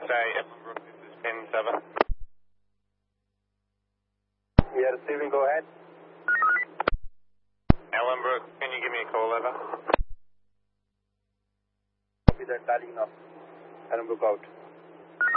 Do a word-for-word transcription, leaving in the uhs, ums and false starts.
say Ellenbrook, this is ten seven. Yeah, receiving, go ahead. Ellenbrook, can you give me a call over? Copy that, dialing now. Ellenbrook out.